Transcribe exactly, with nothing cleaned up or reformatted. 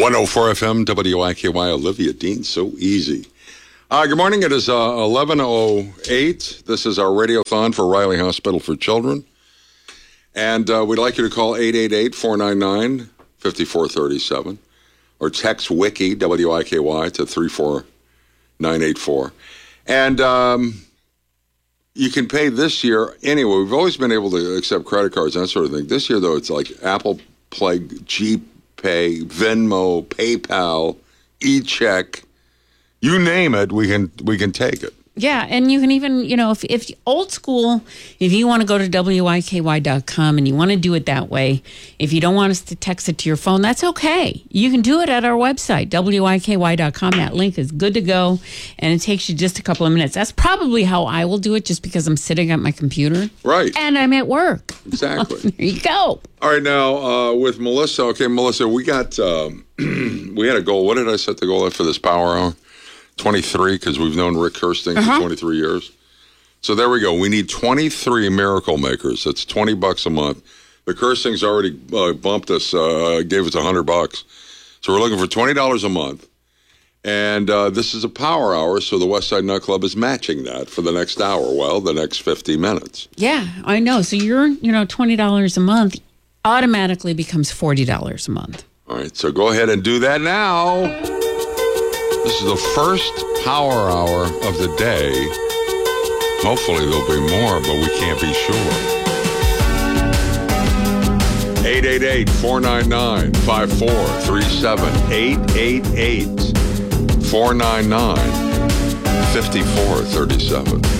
one oh four F M, W I K Y, Olivia Dean, so easy. Uh, good morning. It is uh, eleven oh eight. This is our radiothon for Riley Hospital for Children. And uh, we'd like you to call eight eight eight, four nine nine, five four three seven or text WIKI, W I K Y, to three four nine eight four. And um, you can pay this year anyway. We've always been able to accept credit cards and that sort of thing. This year, though, it's like Apple Pay, G Pay, Venmo, PayPal, e-check. You name it, we can we can take it. Yeah, and you can even, you know, if if old school, if you want to go to W I K Y dot com and you want to do it that way, if you don't want us to text it to your phone, that's okay. You can do it at our website, W I K Y dot com. That link is good to go, and it takes you just a couple of minutes. That's probably how I will do it, just because I'm sitting at my computer. Right. And I'm at work. Exactly. There you go. All right, now, uh, with Melissa. Okay, Melissa, we got, um, we had a goal. What did I set the goal at for this power hour? twenty-three, because we've known Rick Kirsting uh-huh. for twenty-three years. So there we go. We need twenty-three miracle makers. That's twenty bucks a month. The Kirstings already uh, bumped us, uh, gave us one hundred bucks. So we're looking for twenty dollars a month. And uh, this is a power hour, so the West Side Nut Club is matching that for the next hour. Well, the next fifty minutes. Yeah, I know. So you're, you know, twenty dollars a month automatically becomes forty dollars a month. All right, so go ahead and do that now. This is the first power hour of the day. Hopefully there'll be more, but we can't be sure. eight eight eight, four nine nine, five four three seven. eight eight eight, four nine nine, five four three seven.